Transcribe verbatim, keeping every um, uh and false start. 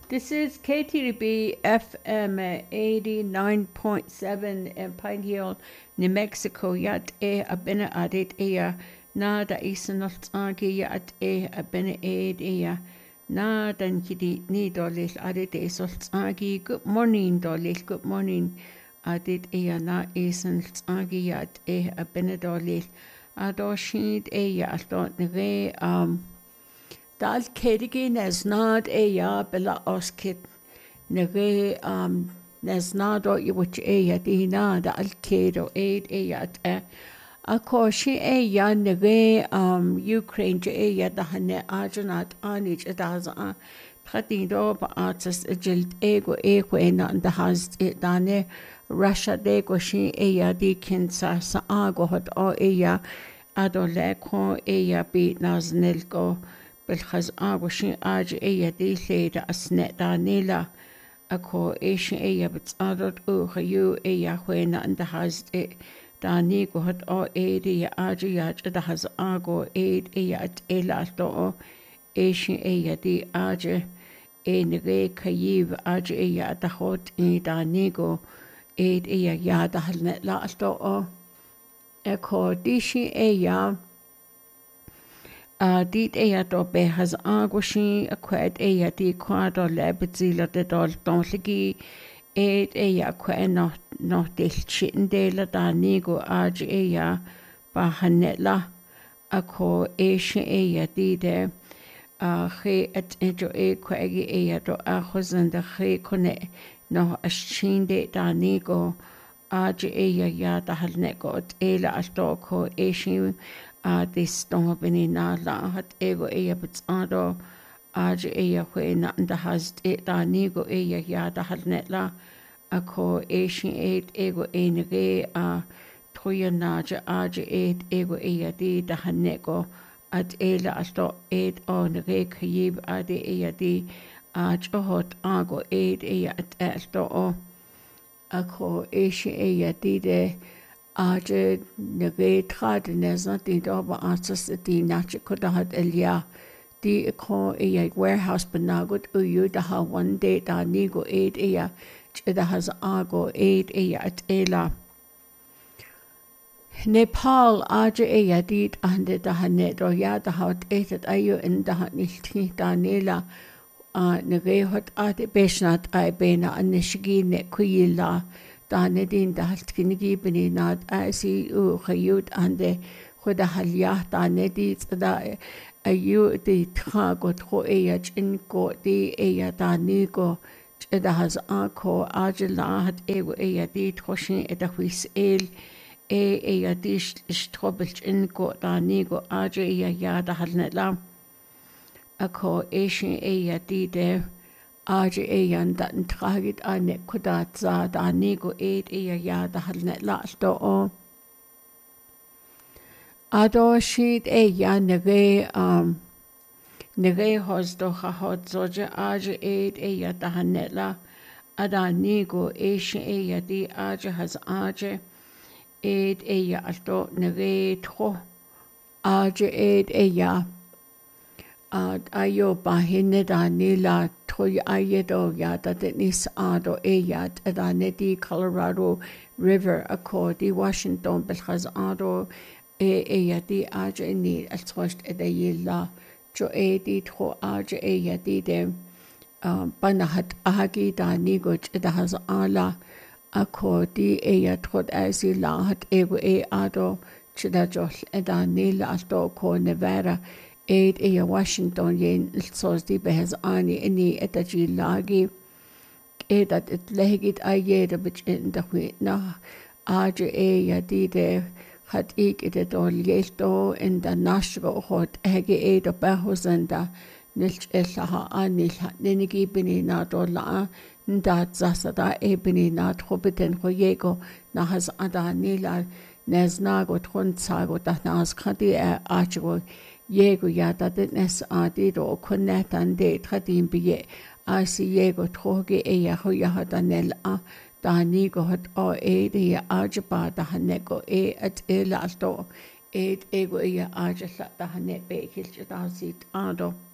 This is K T B F M eighty-nine point seven in Pine Hill, New Mexico. Yat e abena adit ea na da isanalt agi yat e abena aid ea na dan kidi ni dolis adit isalt agi. Good morning dolis. Good morning adit ea na isanalt agi yat e abena dolis adoshid ea alton neve um. Dal kedigi nes nad e ya bela oskit nege um nes nad o you which e ya di na dal kedo aid e ya te a koshi e ya nege um Ukraine je e ya da hane ajanat anich da za khatido ba artist jilt ego e ko e na da has it dane Russia de go shi e ya di kinsa sa ago hot o e ya adole ko e ya bi naznelko بالخز آبوشين آج إيا دي ليدا أسناء دانيلا أكو إيش إيا بتصادر أو خيو إيا خوينا أنت هاز دانيكو هد أو إيدي يا آج ياج أدا هاز آغو إيد إيا أتئلا أتو إيش إيا دي آج إي نغي كييب آج إيا أتخوت إي دانيكو إيد إيا يا دهلنا لا أتو أكو ديشي إيا Uh, dit ea do behas agwashi akwed ea di kwado lebedzila de dol donligi ed ea kwe no no del chitendela da nigo aj ea ba hanetla ako eshe ea di de uh, ge et ejo e kwegi ea do achozanda ge kone no ashinde da nigo aj ea ya da halnego et ela alto ko eshe a this don't bini na la hat ego ea bitsado aj ea kwe na nda has it da nigo ea ya da halnet la ako eshin eight ego e nege a toya naja aj eight ego ea di da hanego at ela asto eight o nege kayib ade ea di aj ohot ago eight ea at asto o ako eshin ea di de Aje nege trade nesna di doba artist di nachi kudahat elia di ko e warehouse benagut uyu da ha one day da nigo eight ea chida has ago eight ea at ela Nepal aje ea dit ande da hanet o ya da hat eight at ayu in da hat nilti da nela nege hot ate beshnat ay bena anishigi ne kuyila دانه دین دهت کنگی بنی ناد آسی او خیوت آنده خدا حالیه دانه دیت دا ایو دی تخاگت خو ایج انکو دی ای دانی کو چه هز آنکو آجلاهت ایو ای دیت خوشین ادخویس ایل ای ای دیش اشتخبلش انکو دانی کو آج ای یاد حال نلا اکو ایشین ای دیده Aj eyan dat tragit ane kudat za da nego eid eya ya da halnet lasto o. Ado shid eya nege um nege hoz do hot zoja aj eid eya da halnet la ada nego esh eya di aj has aj eid eya alto nege tro aj eid eya ad ayo bahine da nila toy ayedo yada de nis ado eyad adanedi Colorado River accordi Washington belkhaz ado e eyadi aj ni altrost edayilla jo edi tro aj eyadi de banahat agi da nigoj edahaz ala accordi eyad trot asi lahat ego e ado chidajol edanil alto ko Nevada Aid ea Washington yen ilsosdi behez ani ini etaji lagi edat it lehgit ayeda bich in da na aje ea dide hat ik it dol yelto in da nashgo hot hege eda bahosenda nilch elaha anil nenigi bini na dola ndat zasada e bini na trobeten hoyego na has ada nila neznago tronsago da nas khadi acho Yego ya da nes adi do kunetan de tradim biye asi yego troge e ya ho ya da nel a da ni go hot o e de ya ajba da hanego e at e la sto e ego ya ajla da hane be kil da sit ado